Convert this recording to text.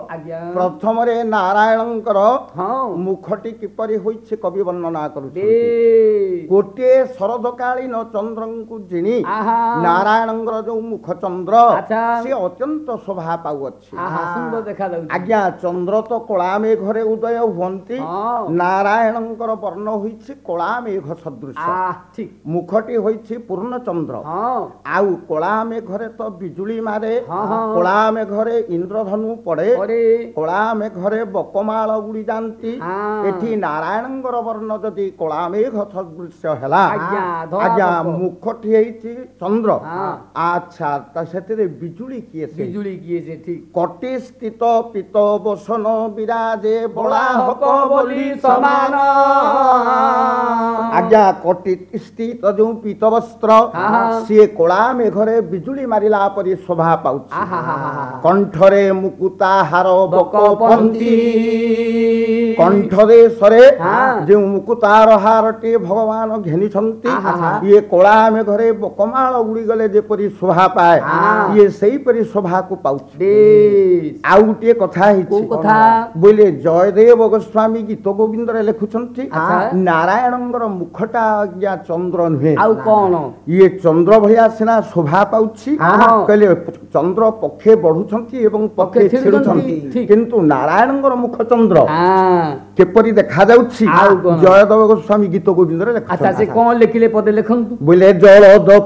आज्ञा प्रथमरे नारायणंकर हाँ मुखटी किपरि होइछि कवि वर्णना करुछि दे गोटे शरदकालीन चंद्रंकु जिणी आहा नारायणंकर जो मुख चंद्र अच्छा से अत्यंत शोभा पाउअछि आहा सुंदर देखा जाउछि आज्ञा चंद्र तो कला मेघरे उदय हुअन्ति हाँ नारायणंकर वर्ण होइछि कला मेघ सदृश ठीक मुखटी होइछि पूर्ण चंद्र हाँ आउ कला मेघरे तो बिजुली मारे हाँ हाँ कला मेघरे इंद्रधनु पड़े अरे कला मेघरे बकमाल उड़ी जाती हाँ एठी नारायणंकर वर्ण जदि कला मेघ सदृश ହେଲା आज्ञा धरा आज्ञा बक। मुखटी ହେଇଛି ଚନ୍ଦ୍ର हाँ ଆଚ୍ଛା ତା ସେଥିରେ ବିଜୁଳି କିଏ ସେ बिजुली किए से ठीक କଟି ସ୍ଥିତ ପୀତ ବସନ ବିରାଜେ ବଳା ହକ ବୋଲି समान ଆଜ୍ଞା କଟି ସ୍ଥିତ ଯୋଉ ପୀତ ବସ୍ତ୍ର ହଁ। ସିଏ କଳା ମେଘରେ ବିଜୁଳି ମାରିଲା ପରି ଶୋଭା ପାଉଛି आहा କଣ୍ଠରେ ମୁକୁତା ହାର ବକ ପନ୍ତି बकपंथी କଣ୍ଠ ଦେଶରେ ହଁ। ଯେଉଁ ମୁକୁତାର ହାରଟି ଭଗବାନ ଘେନିଛନ୍ତି ଆହା। ଇଏ କଳା ମେଘରେ ବକମାଳ ଉଡ଼ିଗଲେ ଯେପରି ଶୋଭା ପାଏ ହଁ। ଇଏ ସେଇପରି ଶୋଭାକୁ ପାଉଛି देश ଆଉ ଗୋଟିଏ କଥା ହେଇଛି କୋଉ କଥା? ବୋଇଲେ ଜୟଦେବ ଗୋସ୍ୱାମୀ ଗୀତ ଗୋବିନ୍ଦରେ ଲେଖୁଛନ୍ତି ଆଚ୍ଛା। ନାରାୟଣଙ୍କର ମୁଖଟା ଆଜ୍ଞା ଚନ୍ଦ୍ର ନୁହେଁ आउ कौन ଇଏ ଚନ୍ଦ୍ର ଭଳିଆ ସିନା ଶୋଭା ପାଉଛି ହଁ। କହିଲେ ଚନ୍ଦ୍ର ପକ୍ଷେ ବଢୁଛନ୍ତି ଏବଂ ପକ୍ଷେ ପକ୍ଷେ ଛିଡୁଛନ୍ତି ଠିକ୍। କିନ୍ତୁ ନାରାୟଣଙ୍କର ମୁଖ ଚନ୍ଦ୍ର हाँ କିପରି ଦେଖାଯାଉଛି ଆଉ କଣ? ଜୟଦେବ ଗୋସ୍ୱାମୀ ଗୀତ ଗୋବିନ୍ଦରେ अच्छा से ଲେଖୁଛନ୍ତି कौन लिखिले पदे लिखंतु ବୋଇଲେ ଜଳ